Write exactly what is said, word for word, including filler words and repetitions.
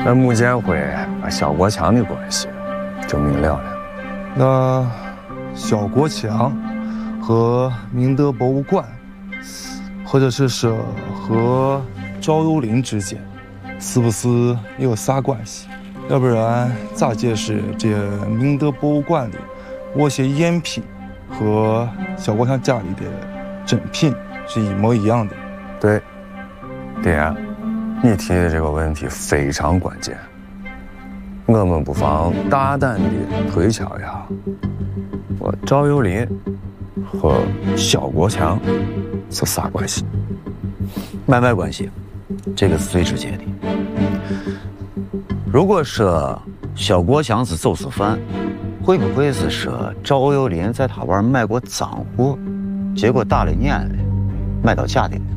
那穆监会和小国强的关系就明了了。 那小国强和明德博物馆，或者是说和赵幽灵之间，是不是有啥关系？要不然咋解释这明德博物馆里我些赝品和小国强家里的真品是一模一样的？ 对，爹，你提的这个问题非常关键，我们不妨大胆地推敲一下，我赵幽灵和小国强是啥关系？ 买卖关系，这个是最直接的。如果说小国强是走私犯，会不会是说赵幽灵在他玩卖过赃货，结果打了眼了，买到假的了？